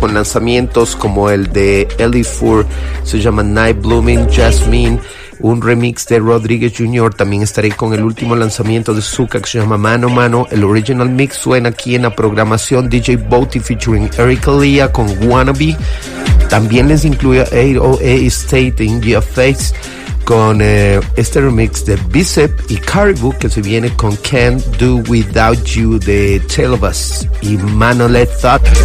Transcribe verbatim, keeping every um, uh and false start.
con lanzamientos como el de Ellie Fur, se llama Night Blooming Jasmine, un remix de Rodríguez junior También estaré con el último lanzamiento de Zuka que se llama Mano Mano. El original mix suena aquí en la programación. D J Boaty featuring Erika Lea con Wannabe. También les incluye ocho oh eight State in Gia Face con eh, este remix de Bicep y Caribou que se viene con Can't Do Without You de Tale of Us y Manolete Thought.